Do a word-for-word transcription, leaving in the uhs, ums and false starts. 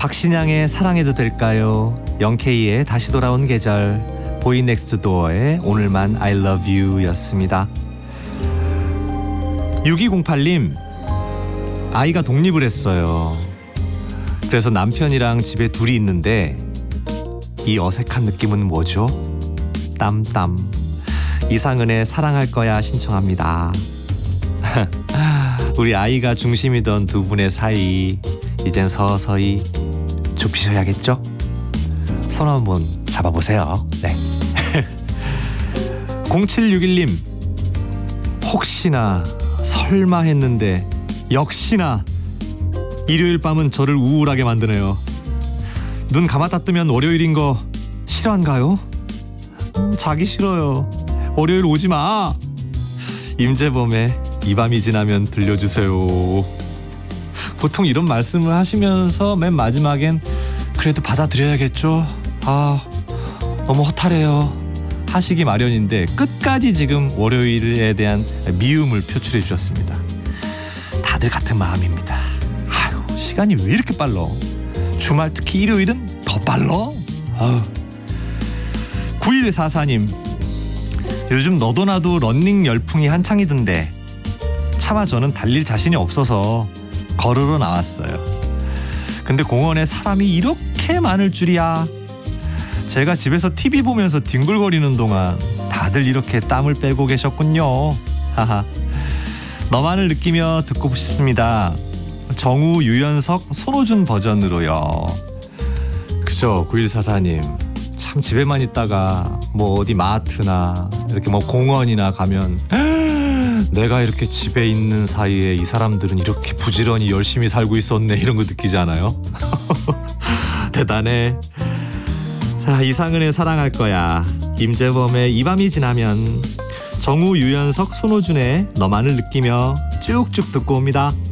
박신양의 사랑해도 될까요? 영케이의 다시 돌아온 계절, 보이넥스트도어의 오늘만 I love you 였습니다. 육이공팔 님, 아이가 독립을 했어요. 그래서 남편이랑 집에 둘이 있는데 이 어색한 느낌은 뭐죠? 땀땀. 이상은의 사랑할 거야 신청합니다. 우리 아이가 중심이던 두 분의 사이, 이젠 서서히 좁히셔야겠죠? 손 한번 잡아보세요. 네. 공칠육일 님, 혹시나 설마 했는데 역시나 일요일 밤은 저를 우울하게 만드네요. 눈 감았다 뜨면 월요일인 거 실화인가요? 음, 자기 싫어요. 월요일 오지 마. 임재범의 이 밤이 지나면 들려주세요. 보통 이런 말씀을 하시면서 맨 마지막엔 그래도 받아들여야겠죠? 아, 너무 허탈해요 하시기 마련인데 끝까지 지금 월요일에 대한 미움을 표출해 주셨습니다. 다들 같은 마음입니다. 아유, 시간이 왜 이렇게 빨라? 주말 특히 일요일은 더 빨라? 아유. 구일사사 님, 요즘 너도 나도 러닝 열풍이 한창이던데 차마 저는 달릴 자신이 없어서 걸으러 나왔어요. 근데 공원에 사람이 이렇게 많을 줄이야. 제가 집에서 티비 보면서 뒹굴거리는 동안 다들 이렇게 땀을 빼고 계셨군요. 하하. 너만을 느끼며 듣고 싶습니다. 정우, 유연석, 손호준 버전으로요. 그죠, 구일사사 님. 참 집에만 있다가 뭐 어디 마트나 이렇게 뭐 공원이나 가면 내가 이렇게 집에 있는 사이에 이 사람들은 이렇게 부지런히 열심히 살고 있었네, 이런 거 느끼잖아요. 대단해. 자, 이상은의 사랑할 거야, 임재범의 이 밤이 지나면, 정우, 유연석, 손호준의 너만을 느끼며 쭉쭉 듣고 옵니다.